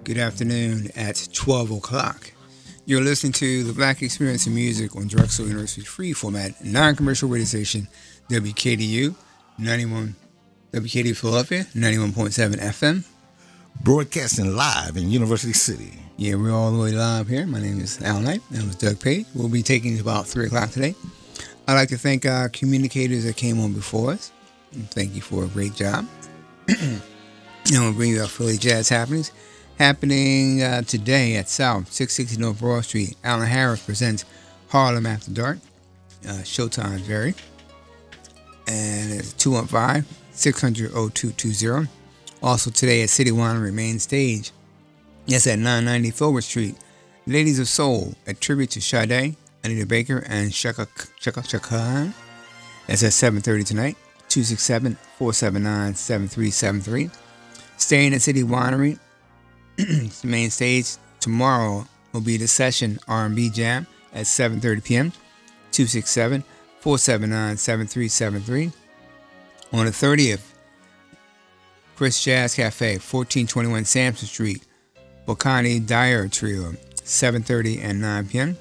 Good afternoon at 12 o'clock. You're listening to the Black Experience in Music on Drexel University's free format, non-commercial radio station, WKDU 91, WKDU Philadelphia, 91.7 FM. Broadcasting live in University City. Yeah, we're all the way live here. My name is Al Knight. That was Doug Page. We'll be taking it about 3 o'clock today. I'd like to thank our communicators that came on before us. And thank you for a great job. And we'll bring you our Philly Jazz happenings. Happening today at South 660 North Broad Street, Alan Harris presents Harlem After Dark. Showtimes vary. And it's 215-600-0220. Also today at City Winery Main Stage. Yes, at 990 Thorwood Street. Ladies of Soul, a tribute to Sade, Anita Baker, and Chaka Khan. That's at 7:30 tonight. 267-479-7373. Staying at City Winery. Main stage tomorrow will be the Session R&B Jam at 7:30 p.m. 267-479-7373. On the 30th, Chris Jazz Cafe, 1421 Sampson Street, Bocani Dyer Trio, 7:30 and 9 p.m.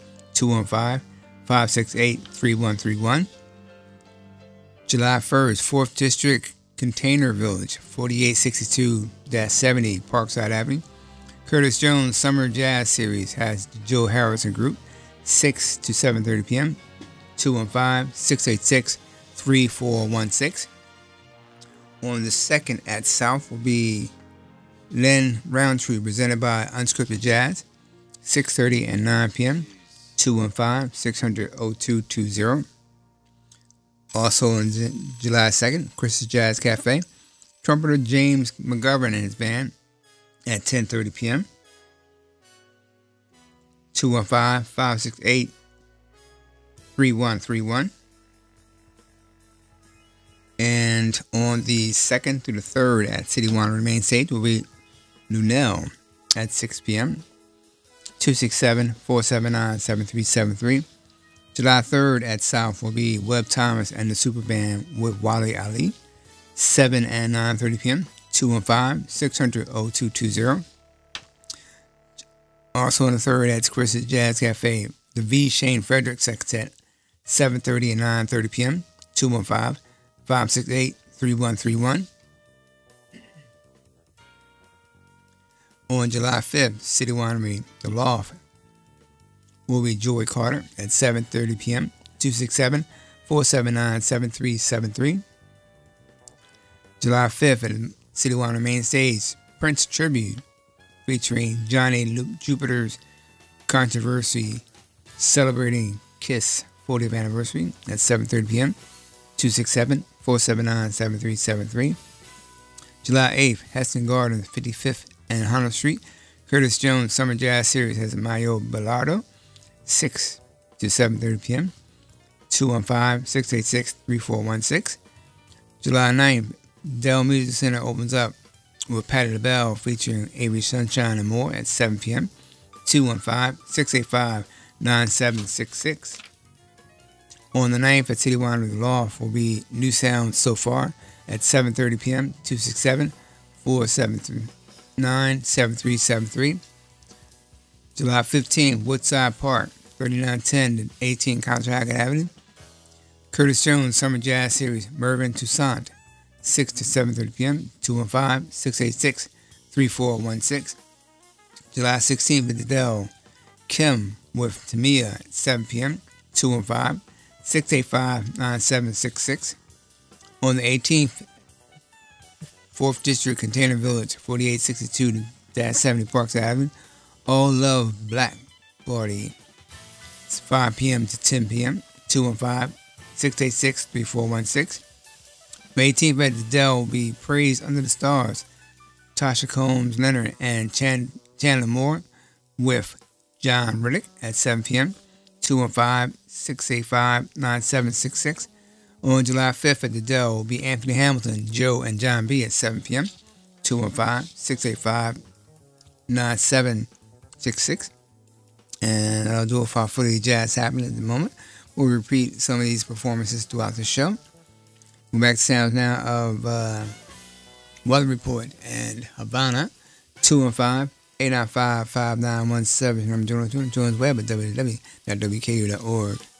215-568-3131. July 1st, 4th District Container Village, 4862-70 Parkside Avenue. Curtis Jones Summer Jazz Series has the Joe Harrison Group, 6 to 7:30 p.m. 215-686-3416. On the 2nd at South will be Len Roundtree presented by Unscripted Jazz, 6:30 and 9 p.m. 215-600-0220. Also on July 2nd, Chris's Jazz Cafe, trumpeter James McGovern and his band at 10:30 p.m. 215-568-3131. And on the 2nd through the 3rd at City Winery Main Stage will be Lunel at 6 p.m. 267-479-7373. July 3rd at South will be Webb Thomas and the Super Band with Wally Ali, 7 and 9:30 p.m. 215-600-0220. Also on the 3rd at Chris's Jazz Cafe, the V. Shane Frederick Sextet, 7:30 and 9:30 p.m. 215-568-3131. On July 5th, City Winery, The Loft, will be Joy Carter at 7:30 p.m. 267-479-7373. July 5th at City Winery Main Stage, Prince Tribute featuring Johnny Luke Jupiter's Controversy celebrating Kiss 40th anniversary at 7:30 p.m. 267-479-7373. July 8th, Heston Gardens, 55th and Hunter Street, Curtis Jones Summer Jazz Series has Mayo Bellardo, 6 to 7:30 p.m. 215-686-3416. July 9th, Dell Music Center opens up with Patti LaBelle featuring Avery Sunshine and more at 7 p.m. 215-685-9766. On the 9th at City Winery Loft will be New Sounds So Far at 7:30 p.m. 267-479-7373. July 15th, Woodside Park, 3910 to 18 Conshohocken Avenue. Curtis Jones Summer Jazz Series, Mervyn Toussaint, 6 to 7:30 p.m. 215-686-3416. July 16th at the Dell, Kim with Tamia at 7 p.m. 215-685-9766. On the 18th, 4th District Container Village, 4862 to 70 Parkside Avenue. All Love Black Party. It's 5 p.m. to 10 p.m. 215-686-3416. May 18th at the Dell will be Praise Under the Stars. Tasha Combs Leonard and Chandler Moore with John Riddick at 7 p.m. 215-685-9766. On July 5th at the Dell will be Anthony Hamilton, Joe, and John B. at 7 p.m. 215-685-9766. And I'll do it for our Philly Jazz happening at the moment. We'll repeat some of these performances throughout the show. We're back to sounds now of Weather Report and Havana, 215 895-5917. Remember, join us web at www.wku.org.